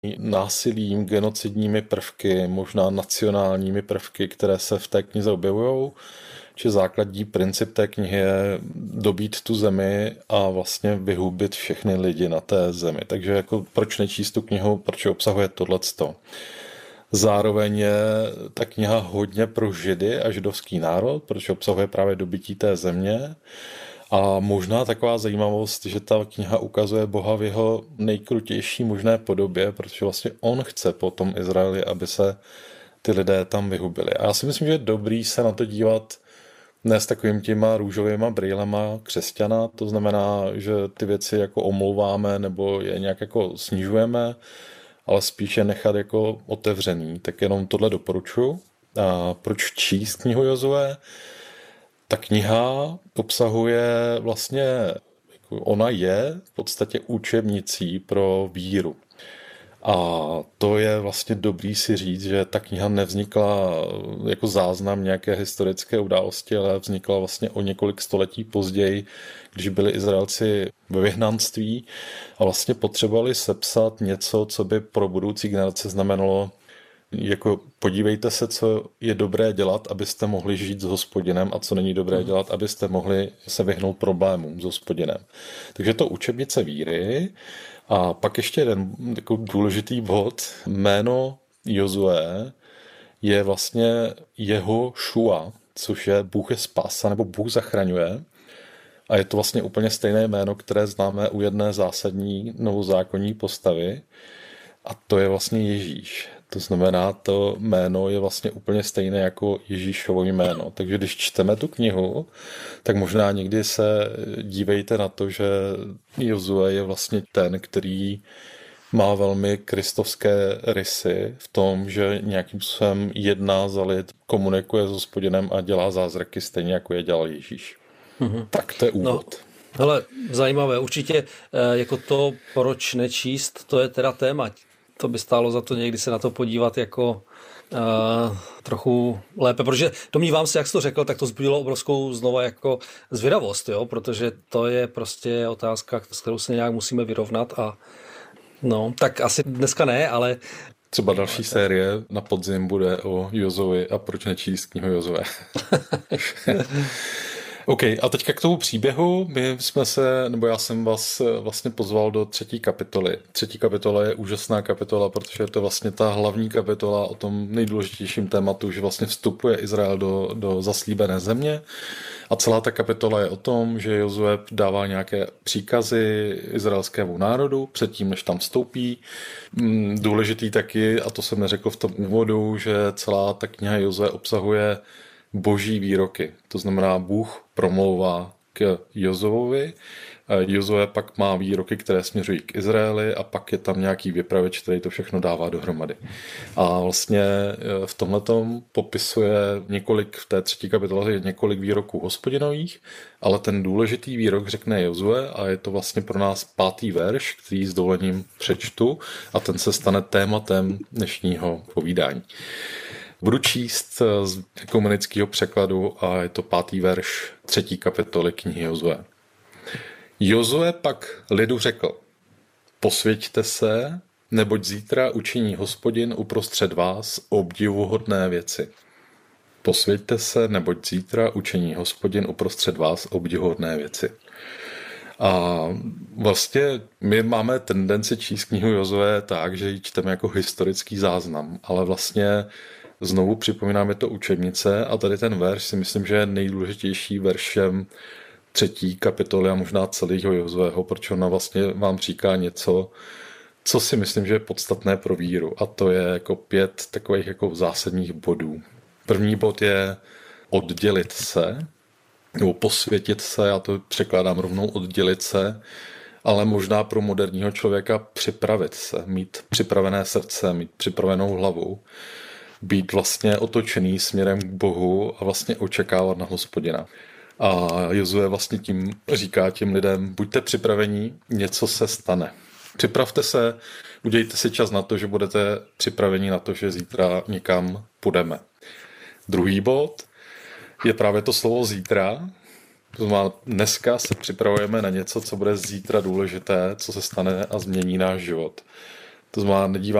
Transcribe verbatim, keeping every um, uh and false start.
násilím, genocidními prvky, možná nacionálními prvky, které se v té knize objevují. Že základní princip té knihy je dobít tu zemi a vlastně vyhubit všechny lidi na té zemi. Takže jako proč nečíst tu knihu, proč obsahuje tohleto. Zároveň je ta kniha hodně pro Židy a židovský národ, protože obsahuje právě dobytí té země. A možná taková zajímavost, že ta kniha ukazuje Boha v jeho nejkrutější možné podobě, protože vlastně on chce po tom Izraeli, aby se ty lidé tam vyhubili. A já si myslím, že je dobrý se na to dívat ne s takovým těma růžovýma brýlema křesťana, to znamená, že ty věci jako omlouváme nebo je nějak jako snižujeme, ale spíše nechat jako otevřený. Tak jenom tohle doporučuji. A proč číst knihu Jozue? Ta kniha obsahuje vlastně, jako ona je v podstatě učebnicí pro víru. A to je vlastně dobrý si říct, že ta kniha nevznikla jako záznam nějaké historické události, ale vznikla vlastně o několik století později, když byli Izraelci ve vyhnanství a vlastně potřebovali sepsat něco, co by pro budoucí generace znamenalo, jako podívejte se, co je dobré dělat, abyste mohli žít s Hospodinem a co není dobré dělat, abyste mohli se vyhnout problémům s Hospodinem. Takže to učebnice víry. A pak ještě jeden jako důležitý bod. Jméno Jozue je vlastně jeho šua, což je Bůh je spása nebo Bůh zachraňuje. A je to vlastně úplně stejné jméno, které známe u jedné zásadní novozákonní postavy. A to je vlastně Ježíš. To znamená, to jméno je vlastně úplně stejné jako Ježíšovo jméno. Takže když čteme tu knihu, tak možná někdy se dívejte na to, že Jozue je vlastně ten, který má velmi kristovské rysy v tom, že nějakým způsobem jedná za lid, komunikuje s Hospodinem a dělá zázraky stejně, jako je dělal Ježíš. Mm-hmm. Tak to je úvod. No. Hele, zajímavé. Určitě jako to, proč nečíst, to je teda téma. To by stálo za to někdy se na to podívat jako uh, trochu lépe, protože domnívám se, jak jsi to řekl, tak to zbudilo obrovskou znova jako zvědavost, jo? Protože to je prostě otázka, s kterou se nějak musíme vyrovnat a no, tak asi dneska ne, ale třeba další série na podzim bude o Jozui a proč nečíst knihu Jozue. OK, a teďka k tomu příběhu. My jsme se, nebo já jsem vás vlastně pozval do třetí kapitoly. Třetí kapitola je úžasná kapitola, protože je to vlastně ta hlavní kapitola o tom nejdůležitějším tématu, že vlastně vstupuje Izrael do, do zaslíbené země. A celá ta kapitola je o tom, že Jozue dává nějaké příkazy izraelskému národu předtím, než tam vstoupí. Důležitý taky, a to jsem neřekl v tom úvodu, že celá ta kniha Jozue obsahuje boží výroky. To znamená, Bůh promlouvá k Jozuovi, Jozue pak má výroky, které směřují k Izraeli a pak je tam nějaký vypravěč, který to všechno dává dohromady. A vlastně v tomhletom popisuje několik, v té třetí kapitole je několik výroků Hospodinových, ale ten důležitý výrok řekne Jozue a je to vlastně pro nás pátý verš, který s dovolením přečtu a ten se stane tématem dnešního povídání. Budu číst z ekumenického překladu a je to pátý verš třetí kapitoly knihy Jozue. Jozue pak lidu řekl, posvěťte se, neboť zítra učiní Hospodin uprostřed vás obdivuhodné věci. Posvěťte se, neboť zítra učiní Hospodin uprostřed vás obdivuhodné věci. A vlastně my máme tendenci číst knihu Jozue tak, že ji čteme jako historický záznam, ale vlastně znovu připomínám, je to učebnice a tady ten verš si myslím, že je nejdůležitější veršem třetí kapitoly a možná celého Jozueho, protože ona vlastně vám říká něco, co si myslím, že je podstatné pro víru a to je jako pět takových jako zásadních bodů. První bod je oddělit se, nebo posvětit se, já to překládám rovnou oddělit se, ale možná pro moderního člověka připravit se, mít připravené srdce, mít připravenou hlavu, být vlastně otočený směrem k Bohu a vlastně očekávat na Hospodina. A Jozue vlastně tím říká těm lidem, buďte připravení, něco se stane. Připravte se, udějte si čas na to, že budete připraveni na to, že zítra někam půjdeme. Druhý bod je právě to slovo zítra. To znamená, dneska se připravujeme na něco, co bude zítra důležité, co se stane a změní náš život. To znamená, nedívám